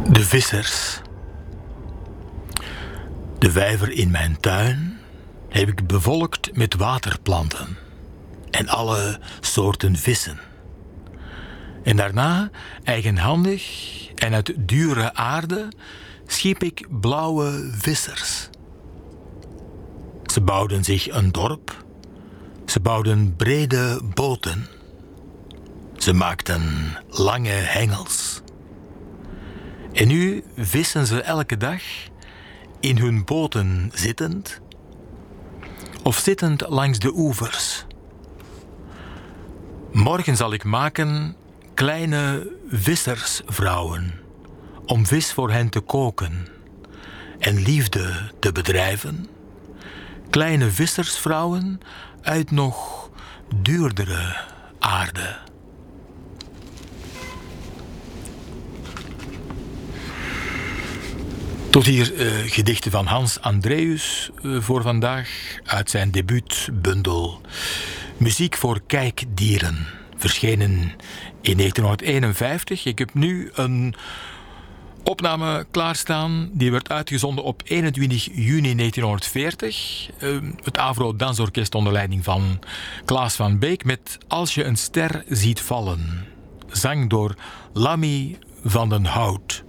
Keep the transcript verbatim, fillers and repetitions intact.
De vissers. De vijver in mijn tuin heb ik bevolkt met waterplanten en alle soorten vissen. En daarna, eigenhandig en uit dure aarde, schiep ik blauwe vissers. Ze bouwden zich een dorp, ze bouwden brede boten, ze maakten lange hengels. En nu vissen ze elke dag in hun boten zittend of zittend langs de oevers. Morgen zal ik maken kleine vissersvrouwen om vis voor hen te koken en liefde te bedrijven. Kleine vissersvrouwen uit nog duurdere aarde. Tot hier uh, gedichten van Hans Andreus uh, voor vandaag uit zijn debuutbundel Muziek voor kijkdieren, verschenen in negentien eenenvijftig. Ik heb nu een opname klaarstaan, die werd uitgezonden op eenentwintig juni negentienhonderdveertig. Uh, het Avro Dansorkest onder leiding van Klaas van Beek met Als je een ster ziet vallen, zang door Lammy van den Hout.